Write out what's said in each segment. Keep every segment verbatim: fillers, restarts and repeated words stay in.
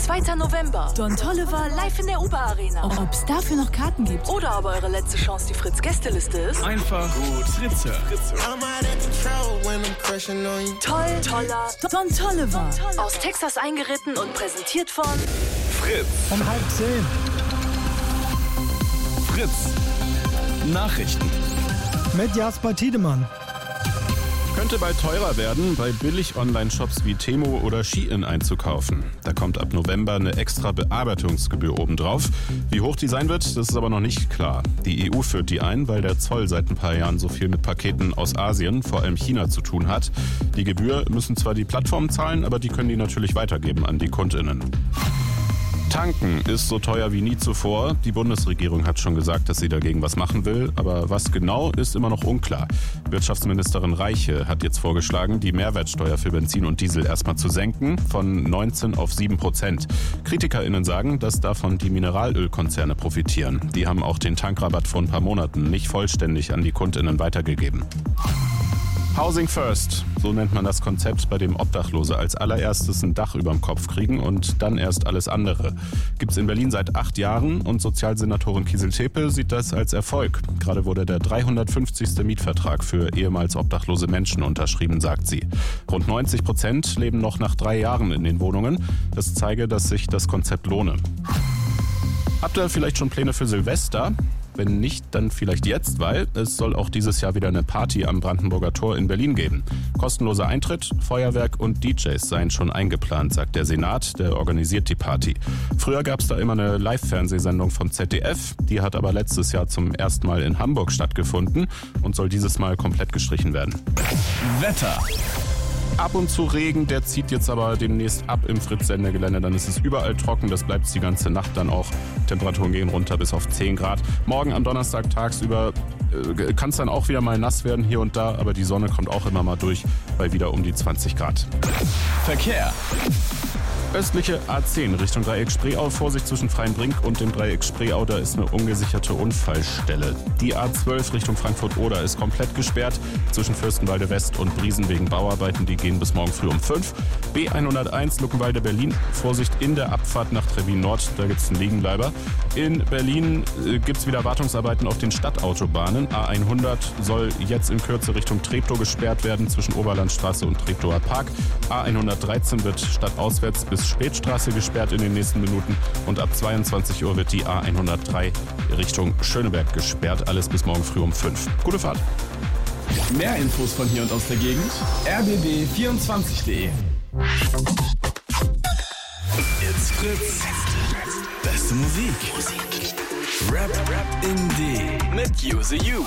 zweiter November. Don Toliver live in der Uber Arena. Ob es dafür noch Karten gibt? Oder aber eure letzte Chance die Fritz-Gästeliste ist? Einfach gut Fritze. Toll, toller Don Toliver. Aus Texas eingeritten und präsentiert von Fritz. Um halb zehn. Fritz. Nachrichten. Mit Jasper Tiedemann. Könnte bald teurer werden, bei Billig-Online-Shops wie Temu oder Shein einzukaufen. Da kommt ab November eine extra Bearbeitungsgebühr obendrauf. Wie hoch die sein wird, das ist aber noch nicht klar. Die E U führt die ein, weil der Zoll seit ein paar Jahren so viel mit Paketen aus Asien, vor allem China, zu tun hat. Die Gebühr müssen zwar die Plattformen zahlen, aber die können die natürlich weitergeben an die KundInnen. Tanken ist so teuer wie nie zuvor. Die Bundesregierung hat schon gesagt, dass sie dagegen was machen will. Aber was genau, ist immer noch unklar. Wirtschaftsministerin Reiche hat jetzt vorgeschlagen, die Mehrwertsteuer für Benzin und Diesel erstmal zu senken, von neunzehn auf sieben Prozent. KritikerInnen sagen, dass davon die Mineralölkonzerne profitieren. Die haben auch den Tankrabatt vor ein paar Monaten nicht vollständig an die KundInnen weitergegeben. Housing First, so nennt man das Konzept, bei dem Obdachlose als allererstes ein Dach überm Kopf kriegen und dann erst alles andere. Gibt's in Berlin seit acht Jahren und Sozialsenatorin Kiesel-Tepe sieht das als Erfolg. Gerade wurde der dreihundertfünfzigste Mietvertrag für ehemals obdachlose Menschen unterschrieben, sagt sie. Rund neunzig Prozent leben noch nach drei Jahren in den Wohnungen. Das zeige, dass sich das Konzept lohne. Habt ihr vielleicht schon Pläne für Silvester? Wenn nicht, dann vielleicht jetzt, weil es soll auch dieses Jahr wieder eine Party am Brandenburger Tor in Berlin geben. Kostenloser Eintritt, Feuerwerk und D Js seien schon eingeplant, sagt der Senat, der organisiert die Party. Früher gab es da immer eine Live-Fernsehsendung vom Z D F, die hat aber letztes Jahr zum ersten Mal in Hamburg stattgefunden und soll dieses Mal komplett gestrichen werden. Wetter. Ab und zu Regen, der zieht jetzt aber demnächst ab im Fritz-Sendegelände. Dann ist es überall trocken, das bleibt die ganze Nacht dann auch. Temperaturen gehen runter bis auf zehn Grad. Morgen am Donnerstag tagsüber äh, kann es dann auch wieder mal nass werden hier und da, aber die Sonne kommt auch immer mal durch, bei wieder um die zwanzig Grad. Verkehr. Östliche A zehn Richtung Dreieck Spreeau. Vorsicht zwischen Freienbrink und dem Dreieck Spreeau, da ist eine ungesicherte Unfallstelle. Die A zwölf Richtung Frankfurt-Oder ist komplett gesperrt. Zwischen Fürstenwalde West und Briesen wegen Bauarbeiten, die gehen bis morgen früh um fünf. B hunderteins Luckenwalde Berlin. Vorsicht in der Abfahrt nach Trebbin Nord, da gibt es einen Liegenbleiber. In Berlin äh, gibt es wieder Wartungsarbeiten auf den Stadtautobahnen. A hundert soll jetzt in Kürze Richtung Treptow gesperrt werden, zwischen Oberlandstraße und Treptower Park. A hundertdreizehn wird stadtauswärts bis Spätstraße gesperrt in den nächsten Minuten und ab zweiundzwanzig Uhr wird die A hundertdrei Richtung Schöneberg gesperrt. Alles bis morgen früh um fünf. Gute Fahrt. Mehr Infos von hier und aus der Gegend. r b b vierundzwanzig punkt d e. It's Fritz. Beste Musik. Rap, Rap in D mit Use You.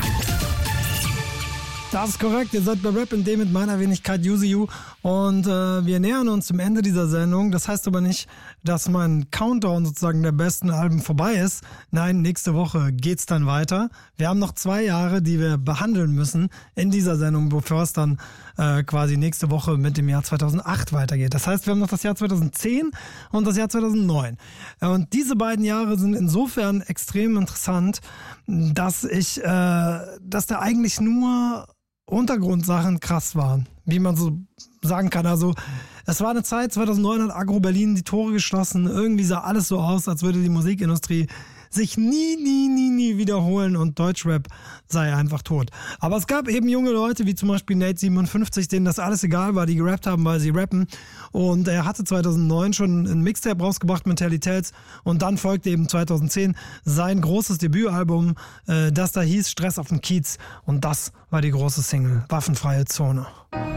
Das ist korrekt, ihr seid bei Rap in D mit meiner Wenigkeit Use You und äh, wir nähern uns zum Ende dieser Sendung. Das heißt aber nicht, dass mein Countdown sozusagen der besten Alben vorbei ist. Nein, nächste Woche geht's dann weiter. Wir haben noch zwei Jahre, die wir behandeln müssen in dieser Sendung, bevor es dann äh, quasi nächste Woche mit dem Jahr zweitausendacht weitergeht. Das heißt, wir haben noch das Jahr zweitausendzehn und das Jahr zweitausendneun. Und diese beiden Jahre sind insofern extrem interessant, dass ich, äh, dass da eigentlich nur Untergrundsachen krass waren, wie man so sagen kann. Also es war eine Zeit, zweitausendneun hat Agro Berlin die Tore geschlossen. Irgendwie sah alles so aus, als würde die Musikindustrie sich nie, nie, nie, nie wiederholen und Deutschrap sei einfach tot. Aber es gab eben junge Leute, wie zum Beispiel Nate siebenundfünfzig, denen das alles egal war, die gerappt haben, weil sie rappen. Und er hatte zweitausendneun schon ein Mixtape rausgebracht, Mentalitäts. Und dann folgte eben zweitausendzehn sein großes Debütalbum, äh, das da hieß Stress auf dem Kiez. Und das war die große Single, Waffenfreie Zone.